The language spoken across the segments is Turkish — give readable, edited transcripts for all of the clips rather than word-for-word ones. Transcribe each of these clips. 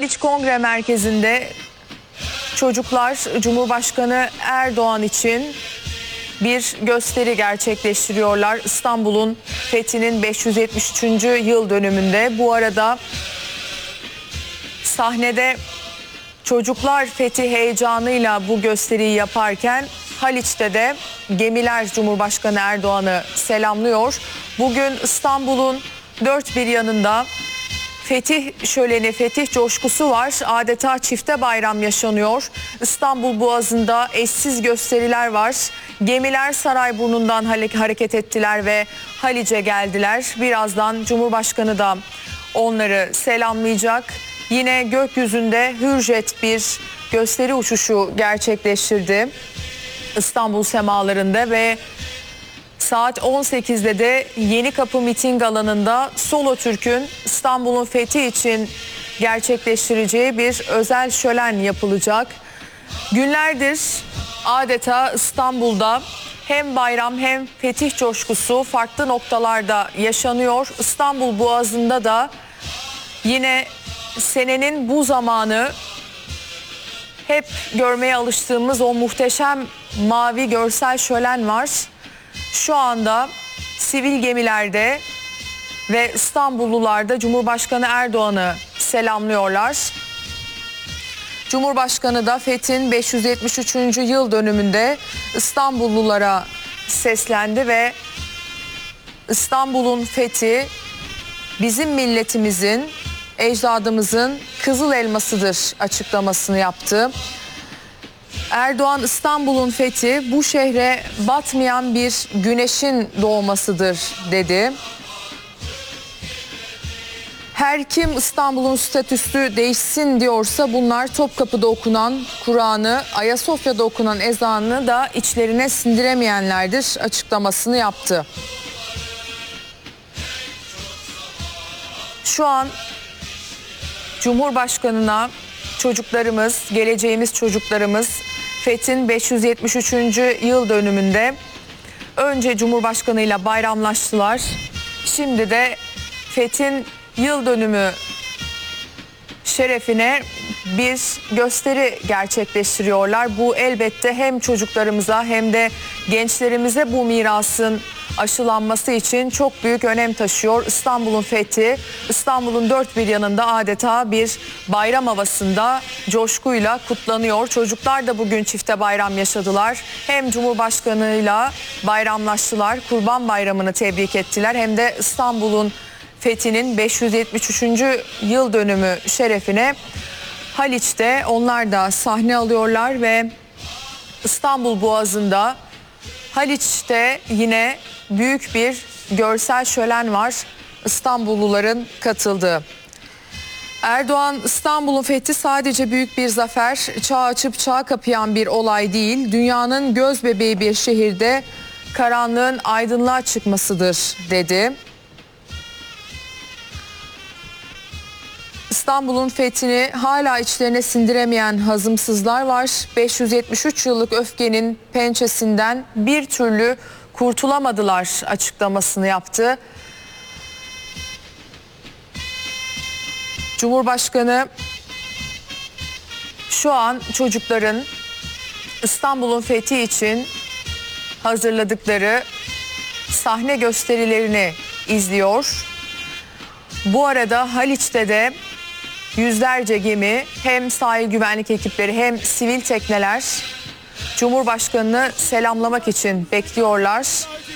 Haliç Kongre Merkezi'nde çocuklar Cumhurbaşkanı Erdoğan için bir gösteri gerçekleştiriyorlar. İstanbul'un fethinin 573. yıl dönümünde. Bu arada sahnede çocuklar fethi heyecanıyla bu gösteriyi yaparken Haliç'te de gemiler Cumhurbaşkanı Erdoğan'ı selamlıyor. Bugün İstanbul'un dört bir yanında fetih şöleni, fetih coşkusu var. Adeta çifte bayram yaşanıyor. İstanbul Boğazı'nda eşsiz gösteriler var. Gemiler Sarayburnu'ndan hareket ettiler ve Haliç'e geldiler. Birazdan Cumhurbaşkanı da onları selamlayacak. Yine gökyüzünde Hürjet bir gösteri uçuşu gerçekleştirdi İstanbul semalarında ve saat 18'de de Yenikapı Miting Alanı'nda Solo Türk'ün İstanbul'un fethi için gerçekleştireceği bir özel şölen yapılacak. Günlerdir adeta İstanbul'da hem bayram hem fetih coşkusu farklı noktalarda yaşanıyor. İstanbul Boğazı'nda da yine senenin bu zamanı hep görmeye alıştığımız o muhteşem mavi görsel şölen var. Şu anda sivil gemilerde ve İstanbullular da Cumhurbaşkanı Erdoğan'ı selamlıyorlar. Cumhurbaşkanı da fethin 573. yıl dönümünde İstanbullulara seslendi ve İstanbul'un fethi bizim milletimizin, ecdadımızın kızıl elmasıdır açıklamasını yaptı. Erdoğan, İstanbul'un fethi bu şehre batmayan bir güneşin doğmasıdır dedi. Her kim İstanbul'un statüsü değişsin diyorsa bunlar Topkapı'da okunan Kur'an'ı, Ayasofya'da okunan ezanını da içlerine sindiremeyenlerdir açıklamasını yaptı. Şu an Cumhurbaşkanı'na çocuklarımız, geleceğimiz çocuklarımız fethin 573. yıl dönümünde önce Cumhurbaşkanı'yla bayramlaştılar. Şimdi de fethin yıl dönümü şerefine bir gösteri gerçekleştiriyorlar. Bu elbette hem çocuklarımıza hem de gençlerimize bu mirasın aşılanması için çok büyük önem taşıyor. İstanbul'un fethi, İstanbul'un dört bir yanında adeta bir bayram havasında coşkuyla kutlanıyor. Çocuklar da bugün çifte bayram yaşadılar. Hem Cumhurbaşkanı'yla bayramlaştılar, Kurban Bayramı'nı tebrik ettiler. Hem de İstanbul'un fethinin 573. yıl dönümü şerefine Haliç'te onlar da sahne alıyorlar ve İstanbul Boğazı'nda Haliç'te yine büyük bir görsel şölen var. İstanbulluların katıldığı. Erdoğan, İstanbul'un fethi sadece büyük bir zafer, çağ açıp çağ kapayan bir olay değil, dünyanın göz bebeği bir şehirde karanlığın aydınlığa çıkmasıdır dedi. İstanbul'un fethini hala içlerine sindiremeyen hazımsızlar var. 573 yıllık öfkenin pençesinden bir türlü kurtulamadılar açıklamasını yaptı. Cumhurbaşkanı şu an çocukların İstanbul'un fethi için hazırladıkları sahne gösterilerini izliyor. Bu arada Haliç'te de yüzlerce gemi, hem sahil güvenlik ekipleri hem sivil tekneler Cumhurbaşkanı'nı selamlamak için bekliyorlar.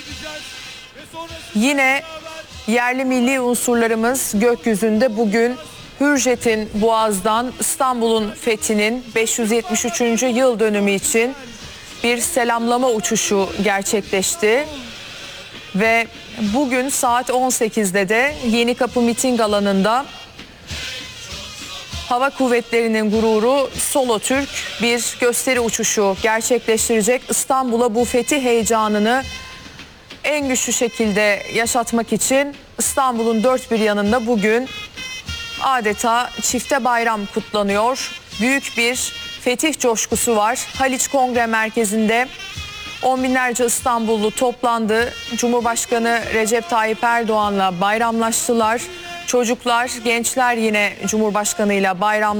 Yine yerli milli unsurlarımız gökyüzünde bugün Hürjet'in Boğaz'dan İstanbul'un fethinin 573. yıl dönümü için bir selamlama uçuşu gerçekleşti. Ve bugün saat 18'de de Yenikapı Miting Alanı'nda Hava Kuvvetleri'nin gururu Solo Türk bir gösteri uçuşu gerçekleştirecek. İstanbul'a bu fetih heyecanını en güçlü şekilde yaşatmak için İstanbul'un dört bir yanında bugün adeta çifte bayram kutlanıyor. Büyük bir fetih coşkusu var. Haliç Kongre Merkezi'nde on binlerce İstanbullu toplandı. Cumhurbaşkanı Recep Tayyip Erdoğan'la bayramlaştılar. Çocuklar, gençler yine Cumhurbaşkanı'yla bayramlaştılar.